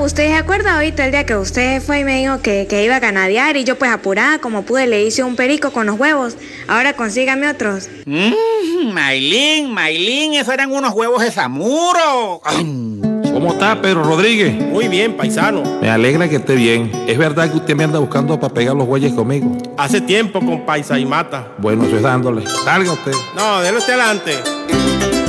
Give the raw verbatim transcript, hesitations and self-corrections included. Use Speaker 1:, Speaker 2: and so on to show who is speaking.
Speaker 1: ¿usted se acuerda ahorita el día que usted fue y me dijo que, que iba a ganadear y yo pues apurada como pude le hice un perico con los huevos? Ahora consígame otros.
Speaker 2: Mmm, Maylin, Maylin, esos eran unos huevos de Zamuro.
Speaker 3: ¿Cómo está, Pedro Rodríguez?
Speaker 4: Muy bien, paisano.
Speaker 3: Me alegra que esté bien. ¿Es verdad que usted me anda buscando para pegar los bueyes conmigo?
Speaker 4: Hace tiempo con paisa y mata.
Speaker 3: Bueno, eso es dándole. Salga usted.
Speaker 4: No, déle usted adelante.